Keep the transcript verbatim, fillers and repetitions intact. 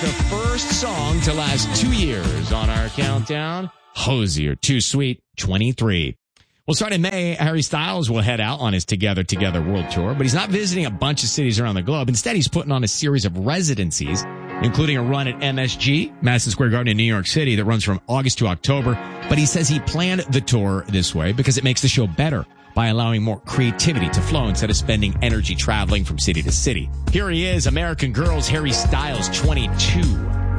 the first song to last two years on our countdown. Hosier, Too Sweet, twenty-three. Well, starting in May, Harry Styles will head out on his Together Together World Tour, but he's not visiting a bunch of cities around the globe. Instead, he's putting on a series of residencies, including a run at M S G, Madison Square Garden in New York City, that runs from August to October. But he says he planned the tour this way because it makes the show better by allowing more creativity to flow instead of spending energy traveling from city to city. Here he is, American Girl's Harry Styles, twenty-two.